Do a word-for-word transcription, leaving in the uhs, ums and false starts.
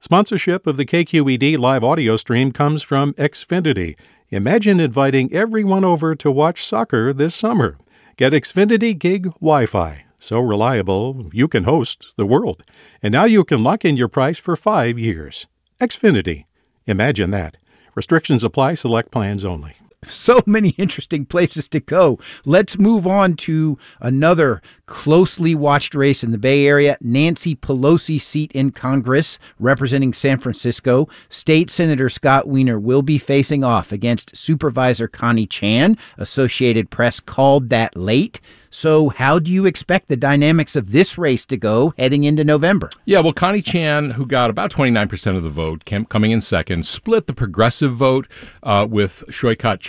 Sponsorship of the K Q E D live audio stream comes from Xfinity. Imagine inviting everyone over to watch soccer this summer. Get Xfinity Gig Wi-Fi. So reliable, you can host the world. And now you can lock in your price for five years. Xfinity. Imagine that. Restrictions apply. Select plans only. So many interesting places to go. Let's move on to another closely watched race in the Bay Area. Nancy Pelosi's seat in Congress, representing San Francisco. State Senator Scott Wiener will be facing off against Supervisor Connie Chan. Associated Press called that late. So how do you expect the dynamics of this race to go heading into November? Yeah, well, Connie Chan, who got about twenty-nine percent of the vote, came, coming in second, split the progressive vote uh, with Shoykat